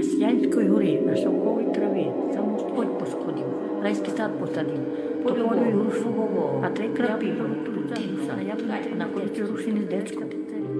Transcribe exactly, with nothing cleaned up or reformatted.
Масянської гори на шовковій траві сам Господь посходив, райський сад посадив, тополю грушу, а три крапиву, тут дівса, на кольці рушини з дечко.